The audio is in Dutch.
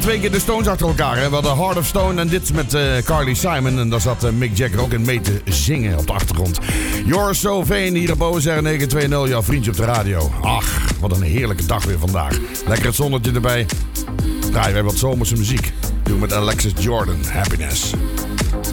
2 keer de Stones achter elkaar. Hè? We hadden Heart of Stone en dit met Carly Simon. En daar zat Mick Jagger ook in mee te zingen op de achtergrond. You're So Vain hier op OSR 920, jouw vriendje op de radio. Ach, wat een heerlijke dag weer vandaag. Lekker het zonnetje erbij. Draaien we wat zomerse muziek. Doen met Alexis Jordan, Happiness.